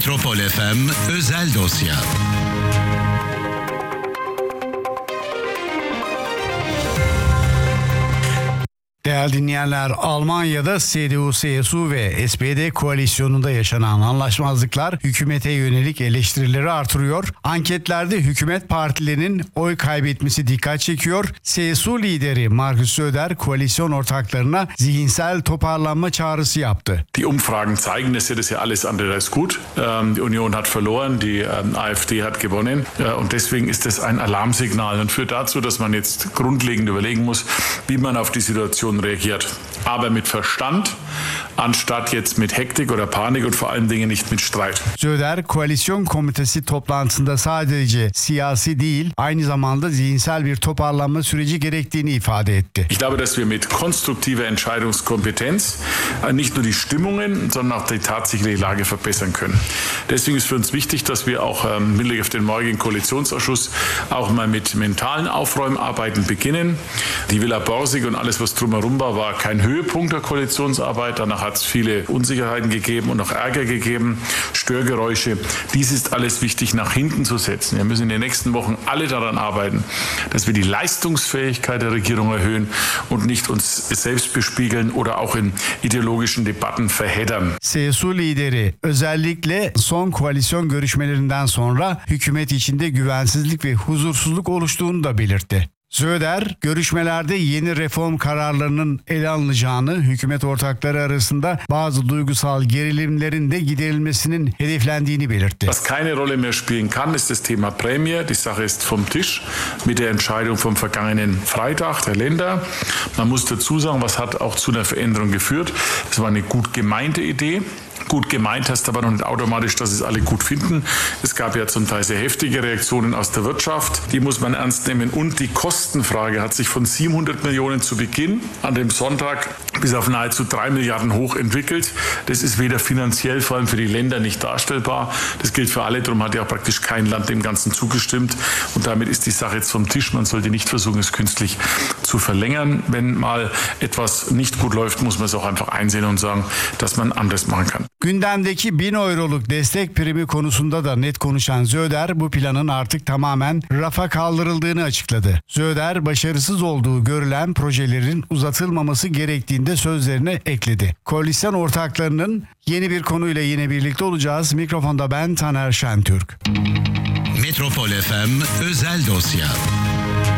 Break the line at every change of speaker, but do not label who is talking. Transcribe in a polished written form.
Metropol FM özel dosya.
Değerli dinleyenler, Almanya'da CDU, CSU ve SPD koalisyonunda yaşanan anlaşmazlıklar hükümete yönelik eleştirileri artırıyor. Anketlerde hükümet partilerinin oy kaybetmesi dikkat çekiyor. CSU lideri Markus Söder koalisyon ortaklarına zihinsel toparlanma çağrısı yaptı.
Die Umfragen zeigen, dass das ja alles andere als gut. Die Union hat verloren, die AfD hat gewonnen und deswegen ist das ein Alarmsignal und führt dazu, dass man jetzt grundlegend überlegen muss, wie man auf die Situation reagiert. Aber mit Verstand, anstatt jetzt mit Hektik oder Panik und vor allen Dingen nicht mit Streit.
Söder, koalisyon komitesi toplantısında sadece siyasi değil, aynı zamanda zihinsel bir toparlanma süreci gerektiğini ifade etti.
Ich glaube, dass wir mit konstruktiver Entscheidungskompetenz nicht nur die Stimmungen, sondern auch die tatsächliche Lage verbessern können. Deswegen ist für uns wichtig, dass wir auch im Hinblick auf den morgigen Koalitionsausschuss auch mal mit mentalen Aufräumarbeiten beginnen. Die Villa Borsig und alles, was drumherum war kein Höhepunkt der Koalitionsarbeit. Danach hat es viele Unsicherheiten gegeben und auch Ärger gegeben, Störgeräusche. Dies ist alles wichtig nach hinten zu setzen. Wir müssen in den nächsten Wochen alle daran arbeiten, dass wir die Leistungsfähigkeit der Regierung erhöhen und nicht uns selbst bespiegeln oder auch in ideologischen Debatten verheddern.
CSU lideri özellikle son koalisyon görüşmelerinden sonra hükümet içinde güvensizlik ve huzursuzluk oluştuğunu da belirtti. Söder, görüşmelerde yeni reform kararlarının ele alınacağını, hükümet ortakları arasında bazı duygusal gerilimlerin de giderilmesinin hedeflendiğini belirtti.
Was keine Rolle mehr spielen kann, ist das Thema Prämie. Die Sache ist vom Tisch mit der Entscheidung vom vergangenen Freitag der Länder. Man muss dazu sagen, was hat auch zu einer Veränderung geführt. Das war eine gut gemeinte Idee. Gut gemeint heißt aber noch nicht automatisch, dass es alle gut finden. Es gab ja zum Teil sehr heftige Reaktionen aus der Wirtschaft. Die muss man ernst nehmen. Und die Kostenfrage hat sich von 700 Millionen zu Beginn an dem Sonntag bis auf nahezu 3 Milliarden hoch entwickelt. Das ist weder finanziell, vor allem für die Länder, nicht darstellbar. Das gilt für alle. Darum hat ja auch praktisch kein Land dem Ganzen zugestimmt. Und damit ist die Sache jetzt vom Tisch. Man sollte nicht versuchen, es künstlich zu verlängern. Wenn mal etwas nicht gut läuft, muss man es auch einfach einsehen und sagen, dass man anders machen kann.
Gündemdeki 1000 euroluk destek primi konusunda da net konuşan Söder, bu planın artık tamamen rafa kaldırıldığını açıkladı. Söder, başarısız olduğu görülen projelerin uzatılmaması gerektiğini de sözlerine ekledi. Koalisyon ortaklarının yeni bir konuyla yine birlikte olacağız. Mikrofonda ben Taner Şentürk.
Metropol FM özel dosya.